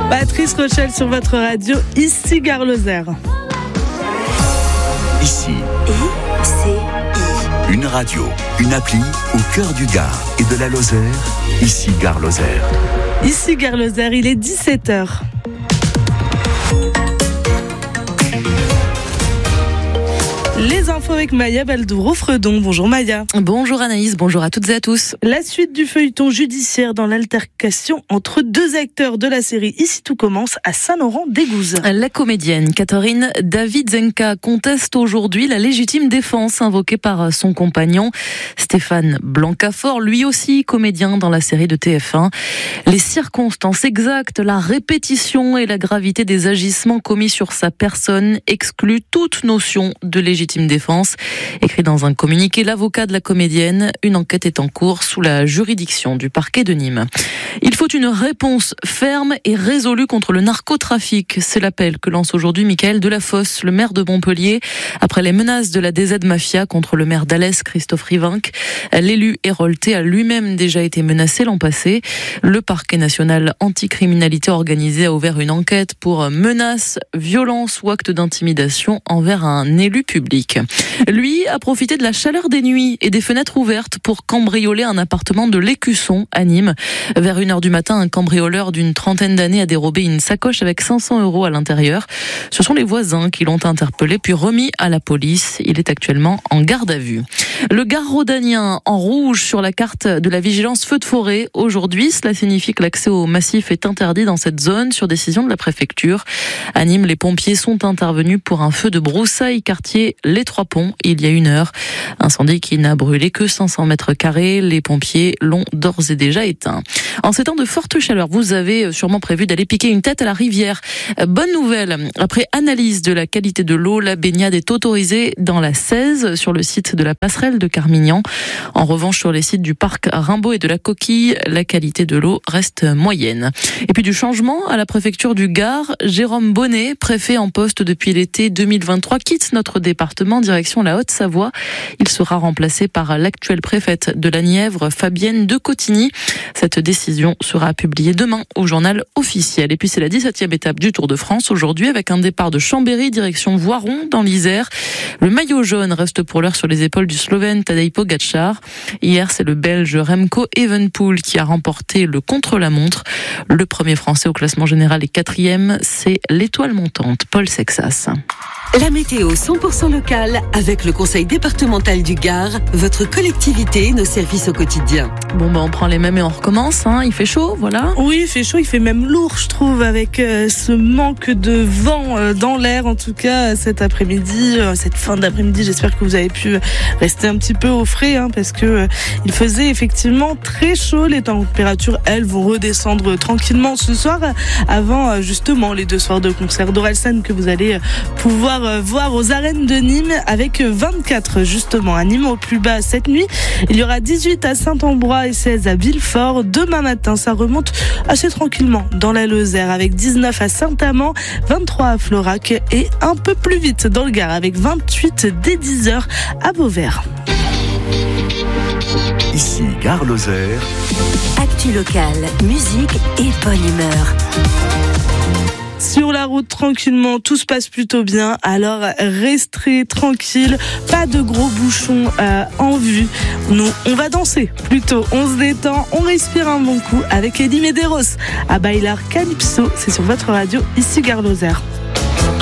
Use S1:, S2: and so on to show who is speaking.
S1: Patrice Rochelle sur votre radio, ici Gare Lozère.
S2: Ici, ICI. Une radio, une appli au cœur du Gard et de la Lozère. Ici Gare Lozère.
S1: Ici Gare Lozère, il est 17h. Les infos avec Maya Baldouro-Fredon. Bonjour Maya.
S3: Bonjour Anaïs, bonjour à toutes et à tous.
S1: La suite du feuilleton judiciaire dans l'altercation entre deux acteurs de la série Ici tout commence à Saint-Laurent-d'Égouze.
S3: La comédienne Catherine Davidzenka conteste aujourd'hui la légitime défense invoquée par son compagnon Stéphane Blancafort, lui aussi comédien dans la série de TF1. Les circonstances exactes, la répétition et la gravité des agissements commis sur sa personne excluent toute notion de légitime défense. Écrit dans un communiqué, l'avocat de la comédienne, une enquête est en cours sous la juridiction du parquet de Nîmes. Il faut une réponse ferme et résolue contre le narcotrafic. C'est l'appel que lance aujourd'hui Michael Delafosse, le maire de Montpellier, après les menaces de la DZ Mafia contre le maire d'Alès, Christophe Rivinc. L'élu héroltais a lui-même déjà été menacé l'an passé. Le parquet national anticriminalité organisé a ouvert une enquête pour menaces, violences ou actes d'intimidation envers un élu public. Lui a profité de la chaleur des nuits et des fenêtres ouvertes pour cambrioler un appartement de l'Écusson à Nîmes. Vers 1h du matin, un cambrioleur d'une trentaine d'années a dérobé une sacoche avec 500 € à l'intérieur. Ce sont les voisins qui l'ont interpellé puis remis à la police. Il est actuellement en garde à vue. Le Gard rhodanien en rouge sur la carte de la vigilance feu de forêt. Aujourd'hui, cela signifie que l'accès au massif est interdit dans cette zone sur décision de la préfecture. À Nîmes, les pompiers sont intervenus pour un feu de broussailles quartier Les Trois Ponts il y a 1 heure. Incendie qui n'a brûlé que 500 mètres carrés. Les pompiers l'ont d'ores et déjà éteint. En ces temps de forte chaleur, vous avez sûrement prévu d'aller piquer une tête à la rivière. Bonne nouvelle, après analyse de la qualité de l'eau, la baignade est autorisée dans la 16 sur le site de la passerelle de Carmignan. En revanche, sur les sites du parc Rimbaud et de la Coquille, la qualité de l'eau reste moyenne. Et puis du changement à la préfecture du Gard, Jérôme Bonnet, préfet en poste depuis l'été 2023, quitte notre département direction la Haute-Savoie. Il sera remplacé par l'actuelle préfète de la Nièvre, Fabienne de Cotigny. Cette décision sera publiée demain au journal officiel. Et puis c'est la 17e étape du Tour de France aujourd'hui avec un départ de Chambéry direction Voiron dans l'Isère. Le maillot jaune reste pour l'heure sur les épaules du Slovène Tadej Pogačar. Hier, c'est le Belge Remco Evenepoel qui a remporté le contre-la-montre. Le premier Français au classement général est 4e, c'est l'étoile montante Paul Sexas.
S4: La météo 100% locale avec le conseil départemental du Gard, votre collectivité, nos services au quotidien.
S3: Bon, on prend les mêmes et on recommence, hein. Il fait chaud, voilà.
S1: Oui, il fait chaud, il fait même lourd, je trouve, avec ce manque de vent dans l'air, en tout cas cet après-midi, cette fin d'après-midi. J'espère que vous avez pu rester un petit peu au frais, hein, parce que il faisait effectivement très chaud. Les températures, elles, vont redescendre tranquillement ce soir, avant justement les 2 soirs de concert d'Orelsan que vous allez pouvoir voir aux arènes de Nîmes, avec 24 justement à Nîmes au plus bas cette nuit. Il y aura 18 à Saint-Ambrois et 16 à Villefort. Demain matin, ça remonte assez tranquillement dans la Lozère avec 19 à Saint-Amand, 23 à Florac et un peu plus vite dans le Gard avec 28 dès 10h à Beauvert.
S2: Ici Gare Lozère.
S4: Actu locale, musique et bonne humeur.
S1: Sur la route tranquillement, tout se passe plutôt bien, alors restez tranquille, pas de gros bouchons en vue. Nous, on va danser plutôt, on se détend, on respire un bon coup avec Eddie Medeiros à Bailar Calypso. C'est sur votre radio, ici Gare Lozère.